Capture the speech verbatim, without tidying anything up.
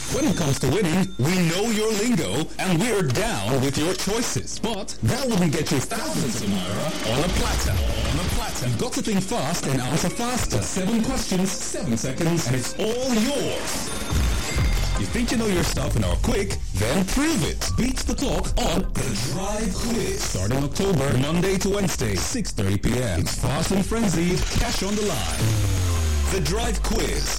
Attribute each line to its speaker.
Speaker 1: When it comes to winning, we know your lingo, and we're down with your choices. But that wouldn't get you thousands of naira on a platter. On a platter. You've got to think fast and answer faster. Seven questions, seven seconds, and it's all yours. You think you know your stuff and are quick? Then prove it. Beat the clock on The Drive Quiz. Starting October, Monday to Wednesday, six thirty p.m. It's fast and frenzied. Cash on the line. The Drive Quiz.